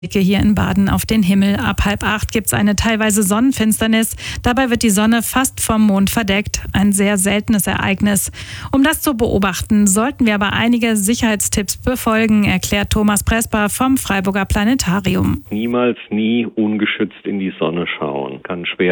Blicke hier in Baden auf den Himmel. Ab 7:30 gibt es eine teilweise Sonnenfinsternis. Dabei wird die Sonne fast vom Mond verdeckt. Ein sehr seltenes Ereignis. Um das zu beobachten, sollten wir aber einige Sicherheitstipps befolgen, erklärt Thomas Presper vom Freiburger Planetarium. Niemals, nie ungeschützt in die Sonne schauen. Kann schwer